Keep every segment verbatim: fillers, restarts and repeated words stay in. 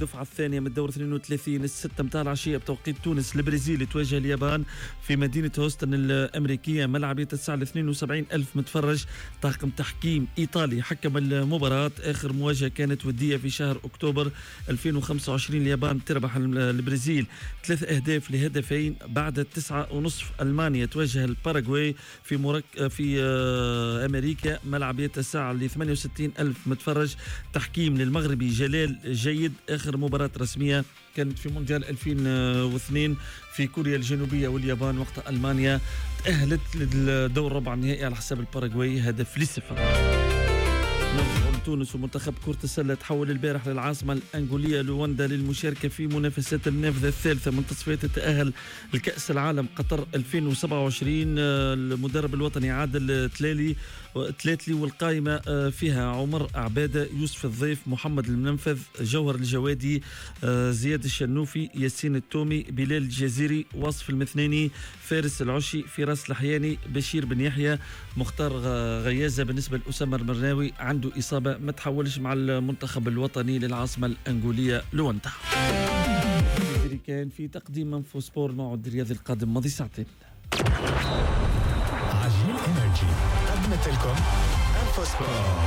الدفعة الثانية من الدور اثنين وثلاثين الستة متاع العشية بتوقيت تونس. البرازيل تواجه اليابان في مدينة هوستن الأمريكية، ملعب يتسع ل اثنين وسبعين ألف متفرج. طاقم تحكيم إيطالي حكم المباراة. آخر مواجهة كانت ودية في شهر أكتوبر ألفين وخمسة وعشرين. اليابان تربح البرازيل ثلاث أهداف لهدفين. بعد تسعة ونصف ألمانيا تواجه الباراغواي في مرك... في أمريكا، ملعب يتسع ل ثمانية وستين ألف متفرج. تحكيم للمغربي جلال جيد. آخر مباراة رسمية كانت في مونديال ألفين واثنين في كوريا الجنوبية واليابان، وقت ألمانيا تأهلت للدور ربع النهائي على حساب الباراغواي هدف لصفر. تونس ومنتخب كرة السلة تحول البارح للعاصمة الأنغولية لواندا للمشاركة في منافسات النافذة الثالثة من تصفيات التأهل لكأس العالم قطر ألفين وسبعة وعشرين. المدرب الوطني عادل تلالي تلاتلي، والقائمة فيها عمر عبادة، يوسف الضيف، محمد المنفذ، جوهر الجوادي، زياد الشنوفي، ياسين التومي، بلال الجزيري، واصف المثناني، فارس العشي، فراس الحياني، بشير بن يحيى، مختار غيازة. بالنسبة لأسامة المرناوي عنده إصابة ما تحولش مع المنتخب الوطني للعاصمة الأنغولية لواندا. كان في تقديم منفو سبور موعد الرياضي القادم ماضي ساعتين. عجين إنرجي قدمت لكم منفو سبور.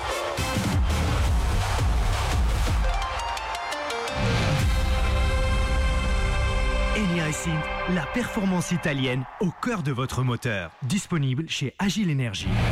Eni Racing, la performance italienne au cœur de votre moteur. Disponible chez Agile Energy.